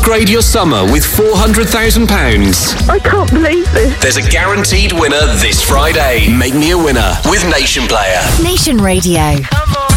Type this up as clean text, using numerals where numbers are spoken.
Upgrade your summer with £400,000. I can't believe this. There's a guaranteed winner this Friday. Make me a winner with Nation Player. Nation Radio. Come on.